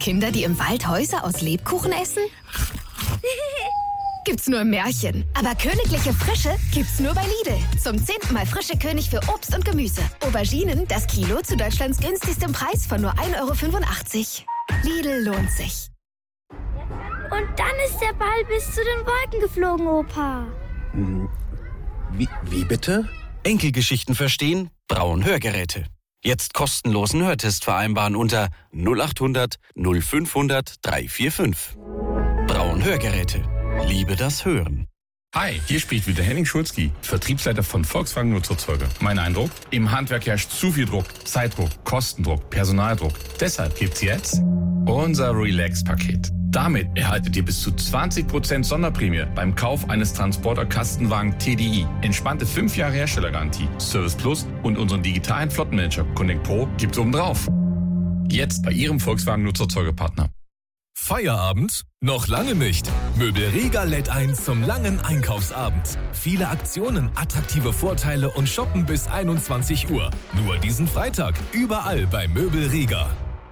Kinder, die im Wald Häuser aus Lebkuchen essen? Gibt's nur im Märchen. Aber königliche Frische gibt's nur bei Lidl. Zum 10. Mal frische König für Obst und Gemüse. Auberginen, das Kilo zu Deutschlands günstigstem Preis von nur 1,85 €. Lidl lohnt sich. Und dann ist der Ball bis zu den Wolken geflogen, Opa. Wie bitte? Enkelgeschichten verstehen? Braun Hörgeräte. Jetzt kostenlosen Hörtest vereinbaren unter 0800 0500 345. Braun Hörgeräte. Liebe das Hören. Hi, hier spricht wieder Henning Schulzki, Vertriebsleiter von Volkswagen Nutzfahrzeuge. Mein Eindruck? Im Handwerk herrscht zu viel Druck, Zeitdruck, Kostendruck, Personaldruck. Deshalb gibt's jetzt unser Relax-Paket. Damit erhaltet ihr bis zu 20% Sonderprämie beim Kauf eines Transporter-Kastenwagen TDI. Entspannte 5 Jahre Herstellergarantie, Service Plus und unseren digitalen Flottenmanager Connect Pro gibt's obendrauf. Jetzt bei Ihrem Volkswagen Nutzfahrzeuge-Partner. Feierabend? Noch lange nicht. Möbel Riga lädt ein zum langen Einkaufsabend. Viele Aktionen, attraktive Vorteile und shoppen bis 21 Uhr. Nur diesen Freitag, überall bei Möbel Riga.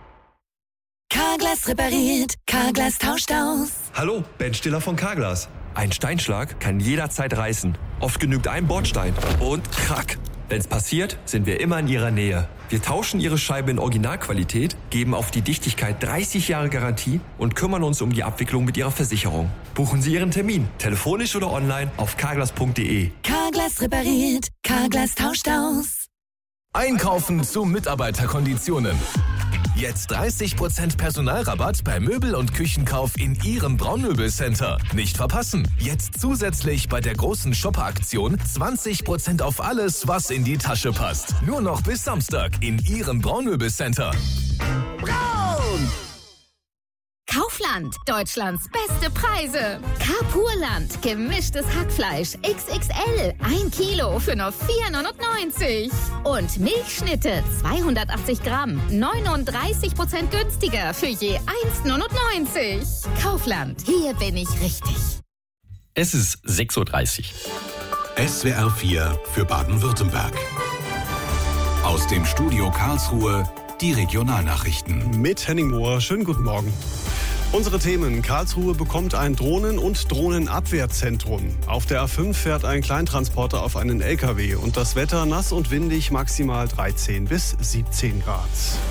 Carglass repariert, Carglass tauscht aus. Hallo, Ben Stiller von Carglass. Ein Steinschlag kann jederzeit reißen. Oft genügt ein Bordstein und krack. Wenn's passiert, sind wir immer in Ihrer Nähe. Wir tauschen Ihre Scheibe in Originalqualität, geben auf die Dichtigkeit 30 Jahre Garantie und kümmern uns um die Abwicklung mit Ihrer Versicherung. Buchen Sie Ihren Termin, telefonisch oder online auf carglass.de. Carglass repariert, Carglass tauscht aus. Einkaufen zu Mitarbeiterkonditionen. Jetzt 30% Personalrabatt bei Möbel- und Küchenkauf in Ihrem Braunmöbelcenter. Nicht verpassen. Jetzt zusätzlich bei der großen Shopper-Aktion 20% auf alles, was in die Tasche passt. Nur noch bis Samstag in Ihrem Braunmöbelcenter. Braun! Kaufland, Deutschlands beste Preise. Carpurland, gemischtes Hackfleisch, XXL, 1 Kilo für nur 4,99 €. Und Milchschnitte, 280 Gramm, 39% günstiger für je 1,99 €. Kaufland, hier bin ich richtig. Es ist 6:30 Uhr. SWR 4 für Baden-Württemberg. Aus dem Studio Karlsruhe die Regionalnachrichten. Mit Henning Mohr, schönen guten Morgen. Unsere Themen: Karlsruhe bekommt ein Drohnen- und Drohnenabwehrzentrum. Auf der A5 fährt ein Kleintransporter auf einen LKW. Und das Wetter nass und windig, maximal 13 bis 17 Grad.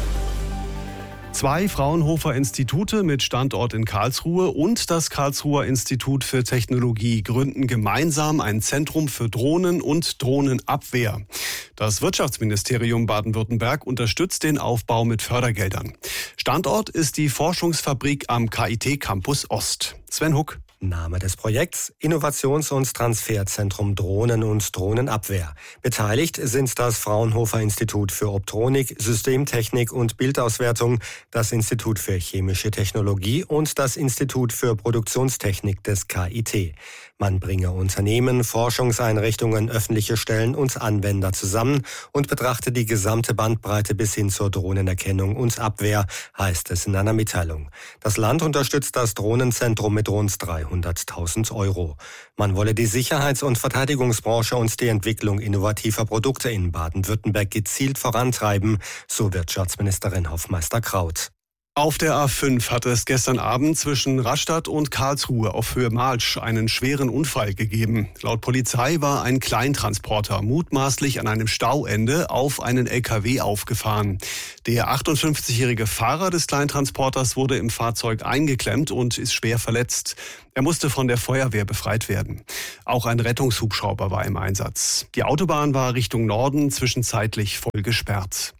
2 Fraunhofer-Institute mit Standort in Karlsruhe und das Karlsruher Institut für Technologie gründen gemeinsam ein Zentrum für Drohnen und Drohnenabwehr. Das Wirtschaftsministerium Baden-Württemberg unterstützt den Aufbau mit Fördergeldern. Standort ist die Forschungsfabrik am KIT Campus Ost. Sven Huck. Name des Projekts: Innovations- und Transferzentrum Drohnen und Drohnenabwehr. Beteiligt sind das Fraunhofer Institut für Optronik, Systemtechnik und Bildauswertung, das Institut für chemische Technologie und das Institut für Produktionstechnik des KIT. Man bringe Unternehmen, Forschungseinrichtungen, öffentliche Stellen und Anwender zusammen und betrachte die gesamte Bandbreite bis hin zur Drohnenerkennung und Abwehr, heißt es in einer Mitteilung. Das Land unterstützt das Drohnenzentrum mit rund 300.000 €. Man wolle die Sicherheits- und Verteidigungsbranche und die Entwicklung innovativer Produkte in Baden-Württemberg gezielt vorantreiben, so Wirtschaftsministerin Hoffmeister-Kraut. Auf der A5 hat es gestern Abend zwischen Rastatt und Karlsruhe auf Höhe Marsch einen schweren Unfall gegeben. Laut Polizei war ein Kleintransporter mutmaßlich an einem Stauende auf einen LKW aufgefahren. Der 58-jährige Fahrer des Kleintransporters wurde im Fahrzeug eingeklemmt und ist schwer verletzt. Er musste von der Feuerwehr befreit werden. Auch ein Rettungshubschrauber war im Einsatz. Die Autobahn war Richtung Norden zwischenzeitlich voll gesperrt.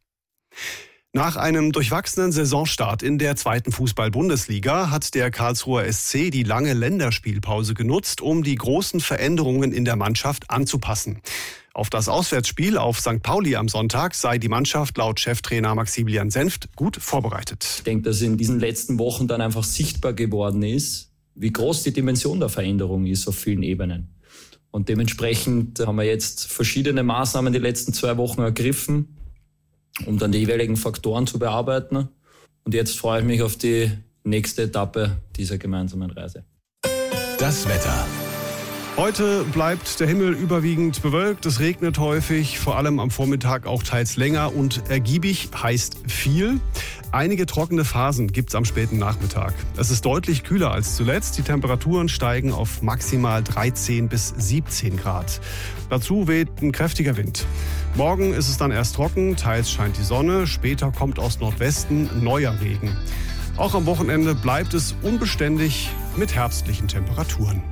Nach einem durchwachsenen Saisonstart in der 2. Fußball-Bundesliga hat der Karlsruher SC die lange Länderspielpause genutzt, um die großen Veränderungen in der Mannschaft anzupassen. Auf das Auswärtsspiel auf St. Pauli am Sonntag sei die Mannschaft laut Cheftrainer Maximilian Senft gut vorbereitet. Ich denke, dass in diesen letzten Wochen dann einfach sichtbar geworden ist, wie groß die Dimension der Veränderung ist auf vielen Ebenen. Und dementsprechend haben wir jetzt verschiedene Maßnahmen die letzten 2 Wochen ergriffen, um dann die jeweiligen Faktoren zu bearbeiten. Und jetzt freue ich mich auf die nächste Etappe dieser gemeinsamen Reise. Das Wetter. Heute bleibt der Himmel überwiegend bewölkt, es regnet häufig, vor allem am Vormittag auch teils länger und ergiebig heißt viel. Einige trockene Phasen gibt es am späten Nachmittag. Es ist deutlich kühler als zuletzt, die Temperaturen steigen auf maximal 13 bis 17 Grad. Dazu weht ein kräftiger Wind. Morgen ist es dann erst trocken, teils scheint die Sonne, später kommt aus Nordwesten neuer Regen. Auch am Wochenende bleibt es unbeständig mit herbstlichen Temperaturen.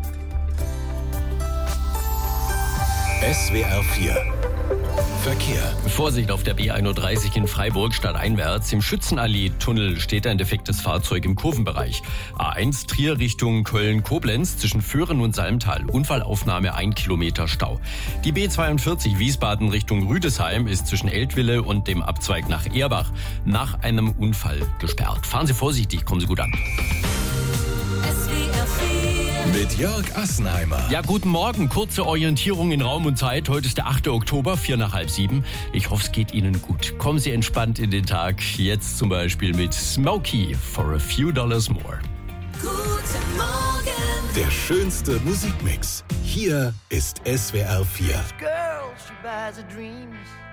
SWR 4 Verkehr. Vorsicht auf der B31 in Freiburg stadteinwärts. Im Schützenallee-Tunnel steht ein defektes Fahrzeug im Kurvenbereich. A1 Trier Richtung Köln-Koblenz zwischen Föhren und Salmtal. Unfallaufnahme 1 Kilometer Stau. Die B42 Wiesbaden Richtung Rüdesheim ist zwischen Eltville und dem Abzweig nach Erbach nach einem Unfall gesperrt. Fahren Sie vorsichtig, kommen Sie gut an. Mit Jörg Assenheimer. Ja, guten Morgen. Kurze Orientierung in Raum und Zeit. Heute ist der 8. Oktober, 6:45. Ich hoffe, es geht Ihnen gut. Kommen Sie entspannt in den Tag. Jetzt zum Beispiel mit Smokey for a few dollars more. Guten Morgen. Der schönste Musikmix. Hier ist SWR 4. Girl, she buys her dreams.